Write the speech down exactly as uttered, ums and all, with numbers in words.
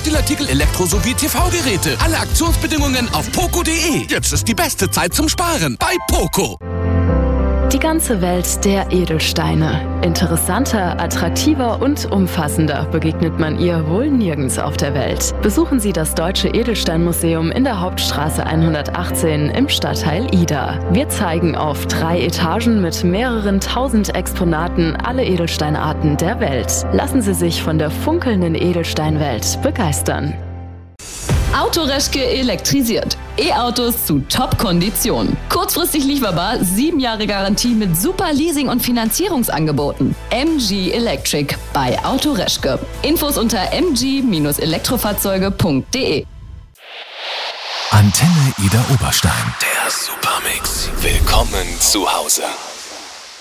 Textilartikel, Elektro- sowie T V-Geräte. Alle Aktionsbedingungen auf poco punkt de. Jetzt ist die beste Zeit zum Sparen bei Poco. Die ganze Welt der Edelsteine. Interessanter, attraktiver und umfassender begegnet man ihr wohl nirgends auf der Welt. Besuchen Sie das Deutsche Edelsteinmuseum in der Hauptstraße hundertachtzehn im Stadtteil Ida. Wir zeigen auf drei Etagen mit mehreren tausend Exponaten alle Edelsteinarten der Welt. Lassen Sie sich von der funkelnden Edelsteinwelt begeistern. Autoreschke elektrisiert. E-Autos zu Top-Konditionen. Kurzfristig lieferbar, sieben Jahre Garantie mit super Leasing- und Finanzierungsangeboten. M G Electric bei Autoreschke. Infos unter m g Bindestrich elektrofahrzeuge punkt de. Antenne Ida Oberstein. Der Supermix. Willkommen zu Hause.